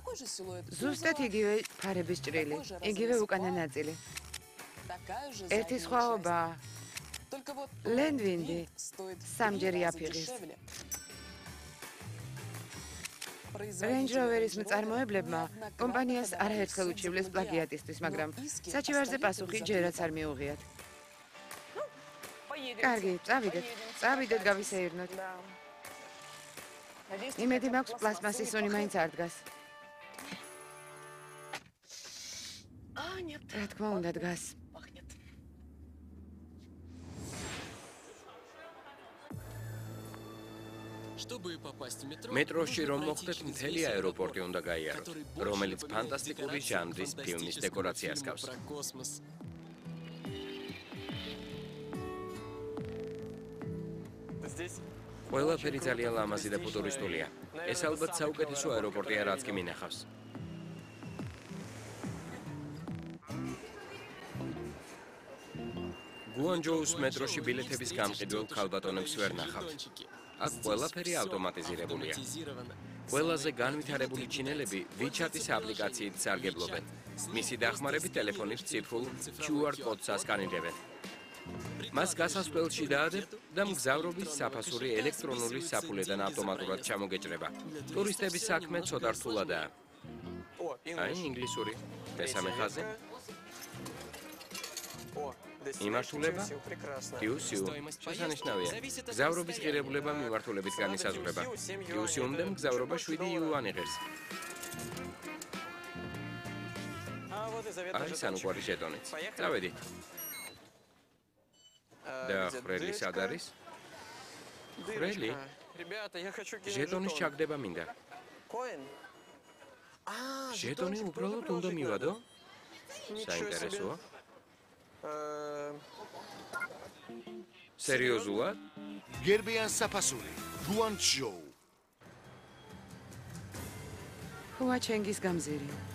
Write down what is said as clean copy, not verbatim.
ზუსტად იგივე ფარების ჭრილი, იგივე უკანა ნაწილი. ერთი სხვაობაა. ლენდვინდი სამჯერ იაფიღეს. Range Rover-ის მწარმოებლებმა კომპანიას არაერთხელ უჩივლეს პლაგიატისთვის, მაგრამ საჩივარზე პასუხი ჯერაც არ მიუღიათ. კარგი, წავიდეთ გავისეირნოთ. იმედი მაქვს პლასმასის სუნი მაინც არ დგას. რა თქმა უნდა დგას. მეტროში რომ მოხვდეთ, მთელი აეროპორტი უნდა გაიაროთ, რომელიც ფანტასტიკური ჟანრის ფილმის დეკორაციას გავს. ყველაფერი ძალიან ლამაზი და ფუტურისტულია. ეს ალბათ საუკეთესო აეროპორტია, რაც კი მინახავს. გუანჯოუს მეტროში ბილეთების გამყიდველ ქალბატონებს ვერ ნახავთ. აქ ყველაფერი ავტომატიზირებულია. ყველაზე განვითარებული ჩინელები WeChat-ის აპლიკაციით სარგებლობენ. მისი დახმარებით ტელეფონის ციფრულ QR კოდს ასკანირებენ. მას გასასვლელში დაადებთ და მგზავრობის საფასური ელექტრონული საფულედან ავტომატურად ჩამოგეჭრება. ტურისტების საქმე ცოტა რთულადაა. აი, ინგლისური. მესამე ხაზი. იმართულება? Q-Sim. შესანიშნავია. გზავრობის ღირებულება მიმართულებით განისაზღვრება. Q-Sim-დან გზავრობა 7 იუანი ღირს. არის ანუკვარი ჟეტონიც. წავედით. და ხრელი სად არის? ხრელი? ჟეტონის ჩაგდება მინდა. ჟეტონი უბრალოდ უნდა მივადო? საინტერესოა. სერიოზულად? გერბიან საფასური, გუანჩოუ. ჰუაჩენგის გამზირი.